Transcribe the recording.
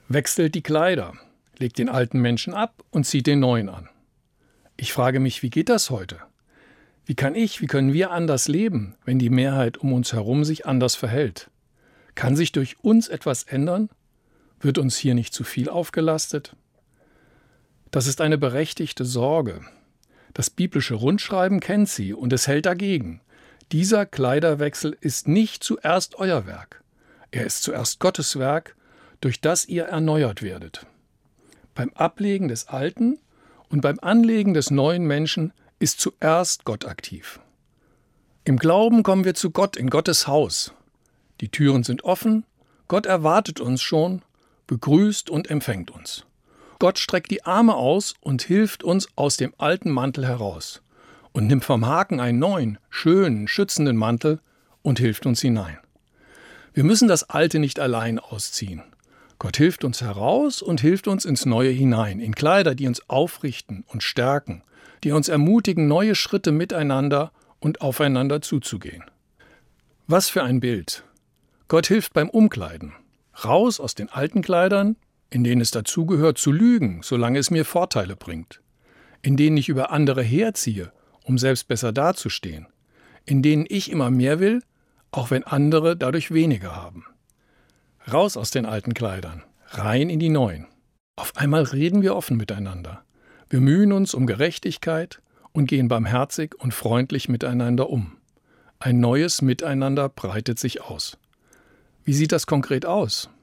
Wechselt die Kleider, legt den alten Menschen ab und zieht den neuen an. Ich frage mich, wie geht das heute? Wie können wir anders leben, wenn die Mehrheit um uns herum sich anders verhält? Kann sich durch uns etwas ändern? Wird uns hier nicht zu viel aufgelastet? Das ist eine berechtigte Sorge. Das biblische Rundschreiben kennt sie und es hält dagegen. Dieser Kleiderwechsel ist nicht zuerst euer Werk. Er ist zuerst Gottes Werk, durch das ihr erneuert werdet. Beim Ablegen des Alten und beim Anlegen des neuen Menschen ist zuerst Gott aktiv. Im Glauben kommen wir zu Gott in Gottes Haus. Die Türen sind offen, Gott erwartet uns schon, begrüßt und empfängt uns. Gott streckt die Arme aus und hilft uns aus dem alten Mantel heraus und nimmt vom Haken einen neuen, schönen, schützenden Mantel und hilft uns hinein. Wir müssen das Alte nicht allein ausziehen. Gott hilft uns heraus und hilft uns ins Neue hinein, in Kleider, die uns aufrichten und stärken, die uns ermutigen, neue Schritte miteinander und aufeinander zuzugehen. Was für ein Bild! Gott hilft beim Umkleiden. Raus aus den alten Kleidern, in denen es dazugehört, zu lügen, solange es mir Vorteile bringt. In denen ich über andere herziehe, um selbst besser dazustehen. In denen ich immer mehr will, auch wenn andere dadurch weniger haben. Raus aus den alten Kleidern, rein in die neuen. Auf einmal reden wir offen miteinander. Wir mühen uns um Gerechtigkeit und gehen barmherzig und freundlich miteinander um. Ein neues Miteinander breitet sich aus. Wie sieht das konkret aus?